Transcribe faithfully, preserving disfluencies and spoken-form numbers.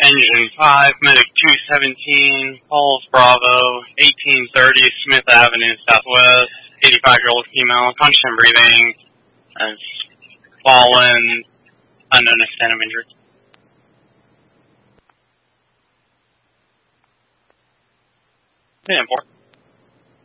Engine five, Medic two seventeen, Falls Bravo, eighteen thirty, Smith Avenue, Southwest, eighty-five-year-old female, conscious and breathing, has fallen, unknown extent of injury. ten four.